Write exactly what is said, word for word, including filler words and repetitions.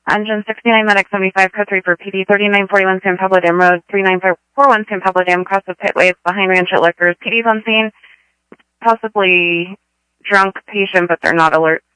Engine sixty-nine, Medic seventy-five, code three for P D, thirty-nine forty-one San Pablo Dam Road, three nine four one San Pablo Dam, cross the pitways behind Rancho Liquors. P D's on scene, possibly drunk patient, but they're not alert.